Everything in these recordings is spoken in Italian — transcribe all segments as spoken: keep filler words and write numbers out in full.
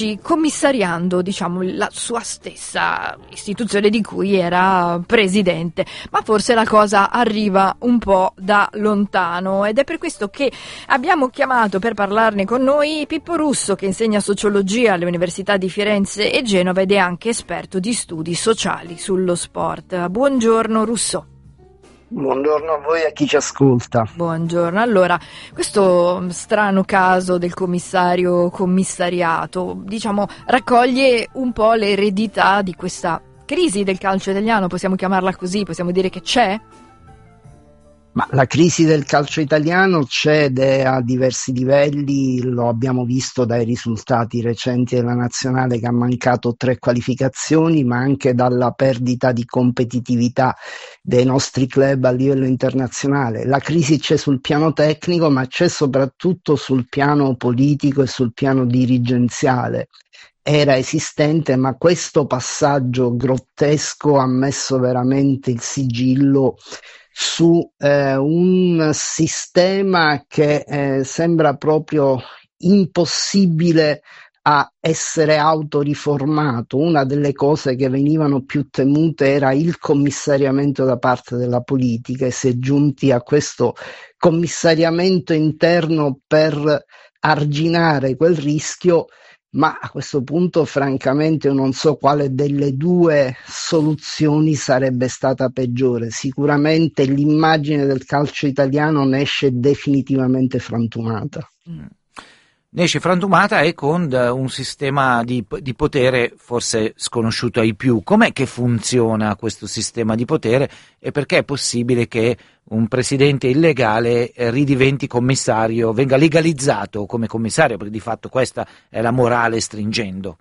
commissariando, diciamo, la sua stessa istituzione di cui era presidente, ma forse la cosa arriva un po' da lontano ed è per questo che abbiamo chiamato per parlarne con noi Pippo Russo, che insegna sociologia alle università di Firenze e Genova ed è anche esperto di studi sociali sullo sport. Buongiorno Russo. Buongiorno a voi e a chi ci ascolta. Buongiorno. Allora, questo strano caso del commissario commissariato, diciamo, raccoglie un po' l'eredità di questa crisi del calcio italiano, possiamo chiamarla così, possiamo dire che c'è? Ma la crisi del calcio italiano c'è ed è a diversi livelli, lo abbiamo visto dai risultati recenti della nazionale che ha mancato tre qualificazioni, ma anche dalla perdita di competitività dei nostri club a livello internazionale. La crisi c'è sul piano tecnico, ma c'è soprattutto sul piano politico e sul piano dirigenziale. Era esistente, ma questo passaggio grottesco ha messo veramente il sigillo su eh, un sistema che eh, sembra proprio impossibile a essere autoriformato. Una delle cose che venivano più temute era il commissariamento da parte della politica e si è giunti a questo commissariamento interno per arginare quel rischio. Ma a questo punto francamente io non so quale delle due soluzioni sarebbe stata peggiore. Sicuramente l'immagine del calcio italiano ne esce definitivamente frantumata. Mm. Ne esce frantumata e con un sistema di, di potere forse sconosciuto ai più. Com'è che funziona questo sistema di potere e perché è possibile che un presidente illegale ridiventi commissario, venga legalizzato come commissario, perché di fatto questa è la morale stringendo?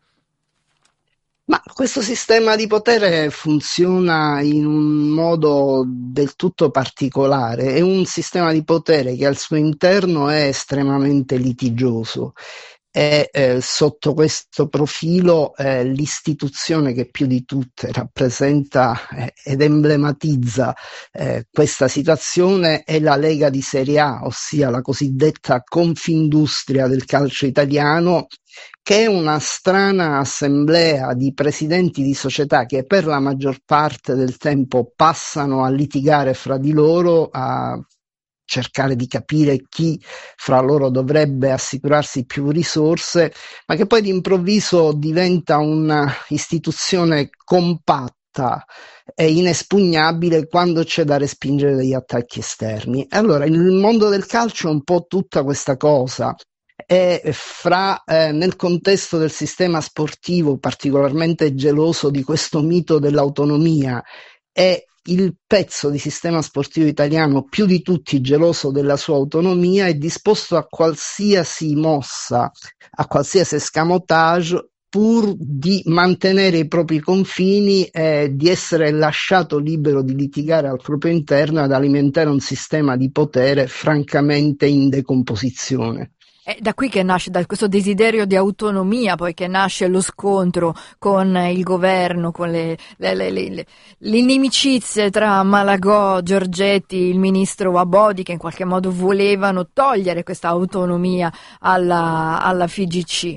Ma questo sistema di potere funziona in un modo del tutto particolare, è un sistema di potere che al suo interno è estremamente litigioso. E eh, sotto questo profilo eh, l'istituzione che più di tutte rappresenta eh, ed emblematizza eh, questa situazione è la Lega di Serie A, ossia la cosiddetta Confindustria del calcio italiano, che è una strana assemblea di presidenti di società che per la maggior parte del tempo passano a litigare fra di loro, a cercare di capire chi fra loro dovrebbe assicurarsi più risorse, ma che poi d'improvviso diventa un'istituzione compatta e inespugnabile quando c'è da respingere degli attacchi esterni. Allora, il mondo del calcio è un po' tutta questa cosa. E fra eh, nel contesto del sistema sportivo particolarmente geloso di questo mito dell'autonomia e il pezzo di sistema sportivo italiano più di tutti geloso della sua autonomia è disposto a qualsiasi mossa, a qualsiasi escamotage pur di mantenere i propri confini e di essere lasciato libero di litigare al proprio interno e ad alimentare un sistema di potere francamente in decomposizione. È da qui che nasce, da questo desiderio di autonomia, poi che nasce lo scontro con il governo, con le, le, le, le, le, le inimicizie tra Malagò, Giorgetti, il ministro Abodi, che in qualche modo volevano togliere questa autonomia alla, alla F I G C.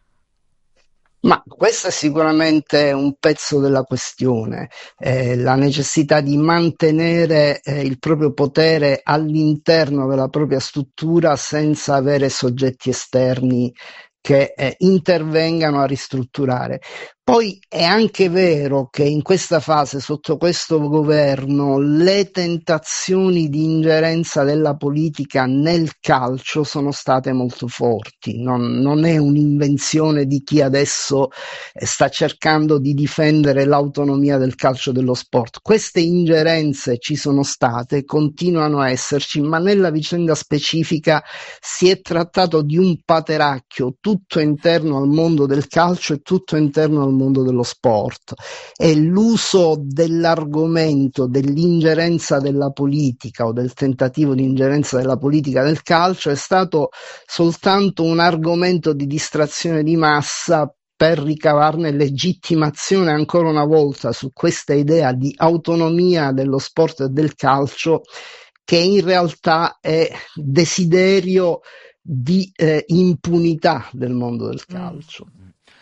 Ma questo è sicuramente un pezzo della questione, eh, la necessità di mantenere eh, il proprio potere all'interno della propria struttura senza avere soggetti esterni che eh, intervengano a ristrutturare. Poi è anche vero che in questa fase, sotto questo governo, le tentazioni di ingerenza della politica nel calcio sono state molto forti. Non, non è un'invenzione di chi adesso sta cercando di difendere l'autonomia del calcio dello sport. Queste ingerenze ci sono state, continuano a esserci, ma nella vicenda specifica si è trattato di un pateracchio tutto interno al mondo del calcio e tutto interno al mondo dello sport, e l'uso dell'argomento dell'ingerenza della politica o del tentativo di ingerenza della politica nel calcio è stato soltanto un argomento di distrazione di massa per ricavarne legittimazione ancora una volta su questa idea di autonomia dello sport e del calcio, che in realtà è desiderio di eh, impunità del mondo del calcio. Mm.